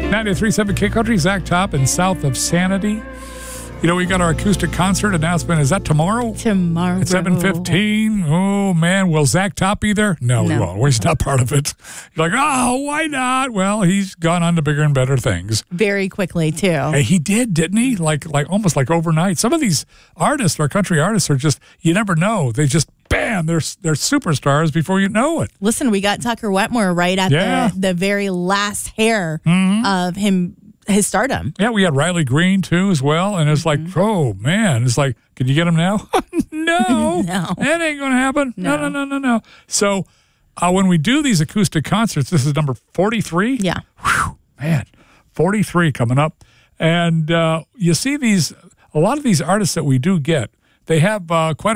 93.7 K Country, Zach Top in South of Sanity. You know, we got our acoustic concert announcement. Is that tomorrow? Tomorrow. At 7:15. Oh, man. Will Zach Top be there? No, he won't. He's not part of it. You're like, oh, why not? Well, he's gone on to bigger and better things. Very quickly, too. Hey, he did, didn't he? Like almost like overnight. Some of these artists, our country artists, are just, you never know. They just, bam, they're superstars before you know it. Listen, we got Tucker Wetmore right at the very last hair of his stardom. Yeah, we had Riley Green, too, as well. And it's like, oh, man. It's like, can you get him now? No. That ain't going to happen. No. So when we do these acoustic concerts, this is number 43. Yeah. Whew, man, 43 coming up. And you see a lot of these artists that we do get, they have quite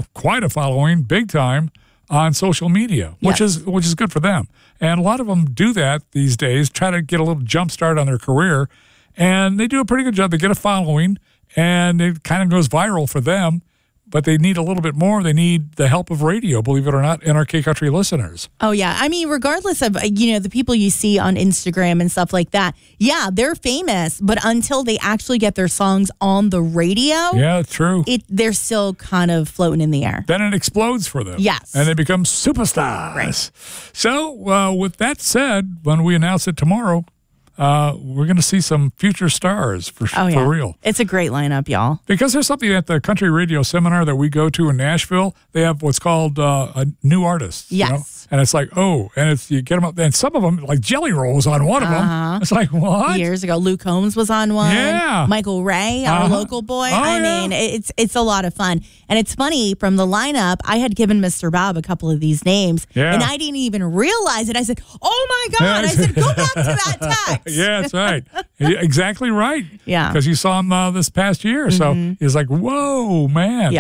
a following, big time, on social media, which is good for them. And a lot of them do that these days, try to get a little jump start on their career, and they do a pretty good job. They get a following, and it kind of goes viral for them, but they need a little bit more. They need the help of radio, believe it or not, and our K Country listeners. Oh, yeah. I mean, regardless of, the people you see on Instagram and stuff like that, yeah, they're famous, but until they actually get their songs on the radio, yeah, true. They're still kind of floating in the air. Then it explodes for them. Yes. And they become superstars. Right. So, with that said, when we announce it tomorrow, we're going to see some future stars for real. It's a great lineup, y'all. Because there's something at the country radio seminar that we go to in Nashville. They have what's called a new artist. Yes. You know? And it's like, you get them up. And some of them, like Jelly Roll was on one of them. It's like, what? Years ago, Luke Combs was on one. Yeah. Michael Ray, our local boy. I mean, it's a lot of fun. And it's funny, from the lineup, I had given Mr. Bob a couple of these names. Yeah. And I didn't even realize it. I said, oh my God. I said, go back to that text. Yeah, that's right. Exactly right. Yeah. Because you saw him this past year. So he's like, whoa, man. Yeah.